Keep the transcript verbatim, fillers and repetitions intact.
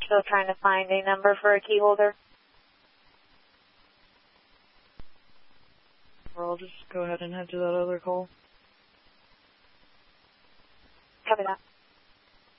Still trying to find a number for a key holder. Or I'll just go ahead and head to that other call. Copy that.